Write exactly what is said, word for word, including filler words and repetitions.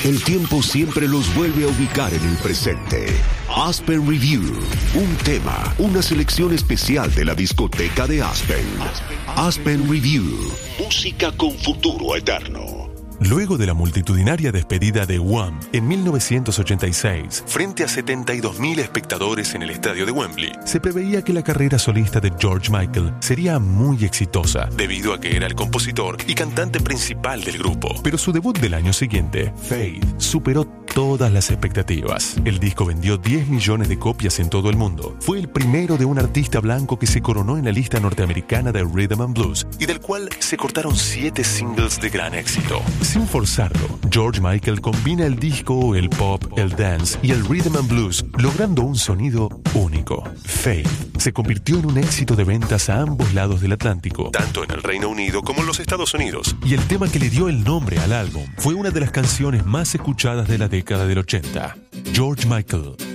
El tiempo siempre los vuelve a ubicar en el presente. Aspen Review, un tema, una selección especial de la discoteca de Aspen. Aspen Review, música con futuro eterno. Luego de la multitudinaria despedida de Wham en mil novecientos ochenta y seis, frente a setenta y dos mil espectadores en el estadio de Wembley, se preveía que la carrera solista de George Michael sería muy exitosa, debido a que era el compositor y cantante principal del grupo. Pero su debut del año siguiente, Faith, superó todas las expectativas. El disco vendió diez millones de copias en todo el mundo. Fue el primero de un artista blanco que se coronó en la lista norteamericana de Rhythm and Blues, y del cual se cortaron siete singles de gran éxito. Sin forzarlo, George Michael combina el disco, el pop, el dance y el rhythm and blues, logrando un sonido único. Faith se convirtió en un éxito de ventas a ambos lados del Atlántico, tanto en el Reino Unido como en los Estados Unidos. Y el tema que le dio el nombre al álbum fue una de las canciones más escuchadas de la década del ochenta. George Michael,